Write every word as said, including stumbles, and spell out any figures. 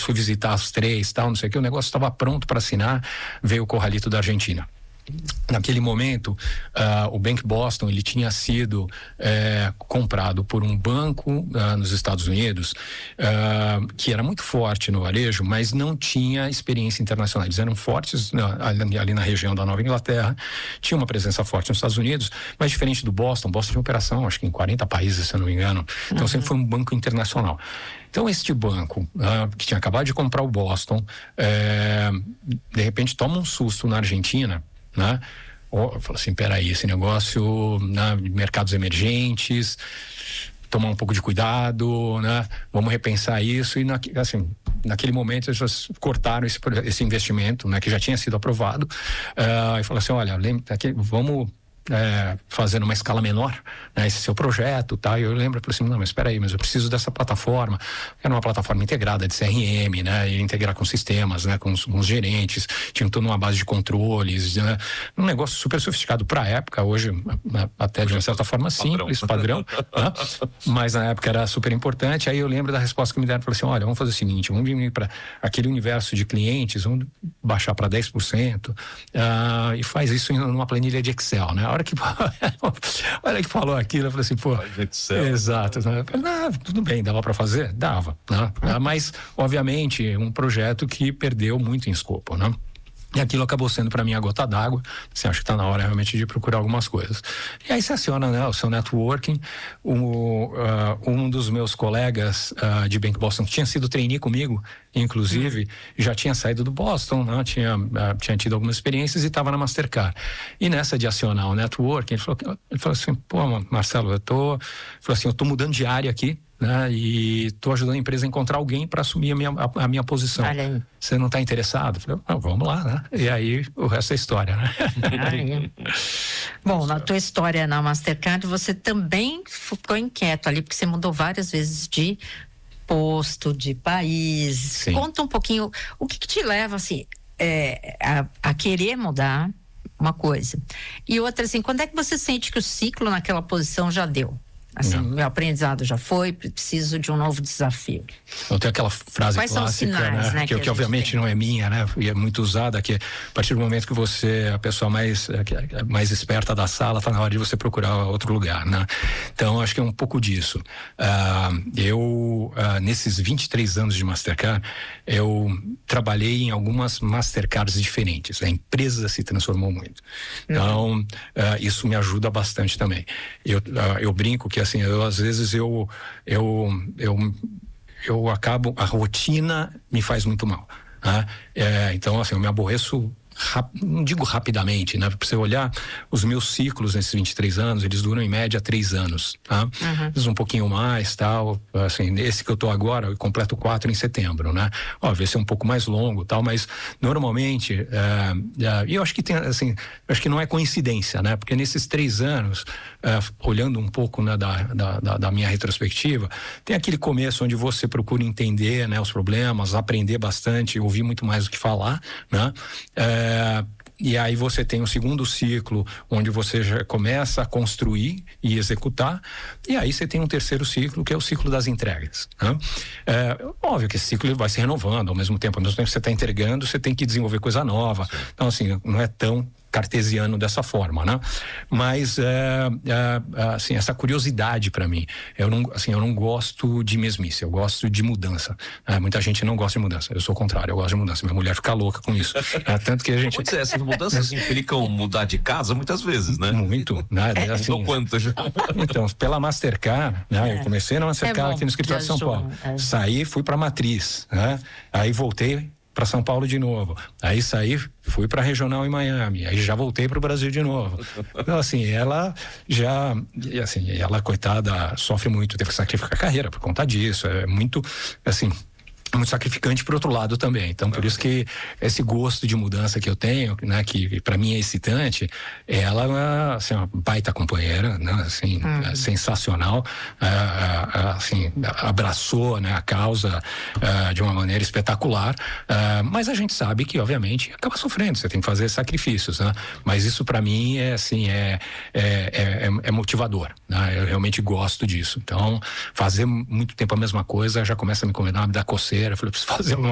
fui visitar os três, tal, não sei o que, o negócio estava pronto para assinar, veio o Corralito da Argentina. Naquele momento, uh, o Bank Boston, ele tinha sido eh, comprado por um banco uh, nos Estados Unidos, uh, que era muito forte no varejo, mas não tinha experiência internacional. Eles eram fortes uh, ali, ali na região da Nova Inglaterra, tinha uma presença forte nos Estados Unidos, mas diferente do Boston, Boston tinha operação, acho que em quarenta países, se eu não me engano. Então uhum. sempre foi um banco internacional. Então, este banco, uh, que tinha acabado de comprar o Boston, eh, de repente toma um susto na Argentina, né? Oh, fala assim, peraí, esse negócio, né, mercados emergentes, tomar um pouco de cuidado, né? Vamos repensar isso. E na, assim, naquele momento eles cortaram esse, esse investimento, né, que já tinha sido aprovado, uh, e falaram assim, olha, lembra, aqui, vamos É, fazendo uma escala menor, né, esse seu projeto, tá? E eu lembro, eu falei assim, não, mas espera aí, mas eu preciso dessa plataforma, era uma plataforma integrada de C R M, né, e integrar com sistemas, né, com os, com os gerentes, tinha toda uma base de controles, né, um negócio super sofisticado para a época, hoje até de uma certa forma simples, padrão, né? Mas na época era super importante. Aí eu lembro da resposta que me deram, falei assim, olha, vamos fazer o seguinte, vamos diminuir para aquele universo de clientes, vamos baixar para dez por cento, uh, e faz isso em uma planilha de Excel, né? A hora que, a hora que falou aquilo, eu falei assim, pô, Excel. Exato, né? Ah, tudo bem, dava para fazer? Dava, né? Ah, mas, obviamente, um projeto que perdeu muito em escopo, né? E aquilo acabou sendo para mim a gota d'água. Você acha que está na hora realmente de procurar algumas coisas. E aí você aciona, né, o seu networking. O, uh, um dos meus colegas uh, de Bank Boston, que tinha sido trainee comigo, inclusive, uhum. já tinha saído do Boston, né, tinha, uh, tinha tido algumas experiências e estava na Mastercard. E nessa de acionar o networking, ele falou, ele falou assim, pô, Marcelo, eu tô, falou assim, eu tô mudando de área aqui, né, e tô ajudando a empresa a encontrar alguém para assumir a minha, a, a minha posição. Você não está interessado? Eu falei, ah, vamos lá, né? E aí o resto é história, né? Bom, na tua história na Mastercard, você também ficou inquieto ali, porque você mudou várias vezes de posto, de país. Sim. Conta um pouquinho, o que, que te leva assim, é, a, a querer mudar uma coisa. E outra, assim, quando é que você sente que o ciclo naquela posição já deu? Assim, não. Meu aprendizado já foi, preciso de um novo desafio. Eu tenho aquela frase Quais clássica, são os sinais, né, né, que, que, que obviamente tem? Não é minha, né? E é muito usada, que a partir do momento que você é a pessoa mais, mais esperta da sala, tá na hora de você procurar outro lugar, né? Então, acho que é um pouco disso. Uh, eu, uh, nesses vinte e três anos de Mastercard, eu trabalhei em algumas Mastercards diferentes. A empresa se transformou muito. Então, uhum. uh, isso me ajuda bastante também. Eu, uh, eu brinco que assim, eu, às vezes eu, eu, eu, eu acabo, a rotina me faz muito mal, né? É, então, assim, eu me aborreço, rap, não digo rapidamente, né? Pra você olhar os meus ciclos nesses vinte e três anos, eles duram em média três anos, tá? Uhum. Eles um pouquinho mais, tal, assim, esse que eu tô agora, eu completo quatro em setembro, né? Ó, vai ser um pouco mais longo, tal, mas normalmente, e é, é, eu acho que tem, assim, eu acho que não é coincidência, né? Porque nesses três anos, é, olhando um pouco, né, da, da, da minha retrospectiva, tem aquele começo onde você procura entender, né, os problemas, aprender bastante, ouvir muito mais do que falar, né? É, É, e aí você tem o segundo ciclo, onde você já começa a construir e executar, e aí você tem um terceiro ciclo, que é o ciclo das entregas, né? É, óbvio que esse ciclo vai se renovando ao mesmo tempo, ao mesmo tempo que você está entregando, você tem que desenvolver coisa nova. Então, assim, não é tão cartesiano dessa forma, né? Mas, é, é, assim, essa curiosidade para mim, eu não, assim, eu não gosto de mesmice, eu gosto de mudança. É, muita gente não gosta de mudança, eu sou o contrário, eu gosto de mudança, minha mulher fica louca com isso. É, tanto que a gente... Pode ser, essas mudanças implicam mudar de casa muitas vezes, né? Muito, né? Assim, então, quanto já? Então, pela Mastercard, né? É. Eu comecei na Mastercard é aqui no escritório de São Paulo. É. Saí, fui para Matriz, né? Aí voltei para São Paulo de novo. Aí saí, fui para regional em Miami. Aí já voltei para o Brasil de novo. Então, assim, ela já, assim, ela, coitada, sofre muito, teve que sacrificar a carreira por conta disso. É muito, assim, muito sacrificante por outro lado também. Então, por isso que esse gosto de mudança que eu tenho, né, que para mim é excitante, ela é uma, assim, uma baita companheira, né, assim, hum. é sensacional, é, é, assim, abraçou, né, a causa é, de uma maneira espetacular, é, mas a gente sabe que, obviamente, acaba sofrendo, você tem que fazer sacrifícios, né, mas isso para mim é, assim, é, é, é, é motivador, né, eu realmente gosto disso. Então, fazer muito tempo a mesma coisa já começa a me convidar, a me dar coceira. Eu falei, preciso fazer uma